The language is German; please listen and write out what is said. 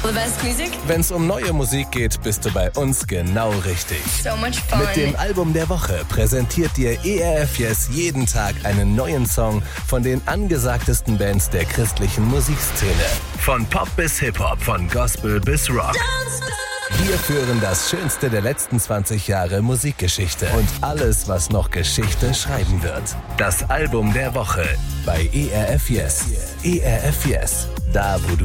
The best music? Wenn's um neue Musik geht, bist du bei uns genau richtig. So much fun. Mit dem Album der Woche präsentiert dir ERF Yes jeden Tag einen neuen Song von den angesagtesten Bands der christlichen Musikszene. Von Pop bis Hip-Hop, von Gospel bis Rock. Wir führen das Schönste der letzten 20 Jahre Musikgeschichte und alles, was noch Geschichte schreiben wird. Das Album der Woche bei ERF Yes. ERF Yes, da wo du